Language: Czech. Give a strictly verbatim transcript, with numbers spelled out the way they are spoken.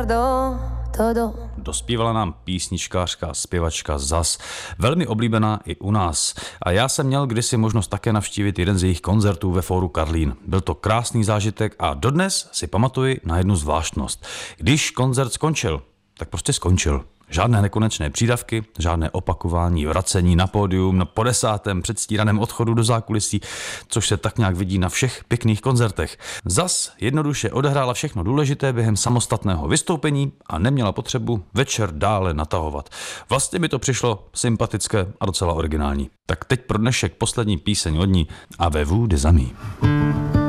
Dospívala nám písničkářka, zpěvačka Zaz, velmi oblíbená i u nás. A já jsem měl kdysi možnost také navštívit jeden z jejich koncertů ve Fóru Karlín. Byl to krásný zážitek a dodnes si pamatuji na jednu zvláštnost. Když koncert skončil, tak prostě skončil. Žádné nekonečné přídavky, žádné opakování, vracení na pódium, na po desátém předstíraném odchodu do zákulisí, což se tak nějak vidí na všech pěkných koncertech. Zas jednoduše odehrála všechno důležité během samostatného vystoupení a neměla potřebu večer dále natahovat. Vlastně mi to přišlo sympatické a docela originální. Tak teď pro dnešek poslední píseň od ní Avez-vous des amis.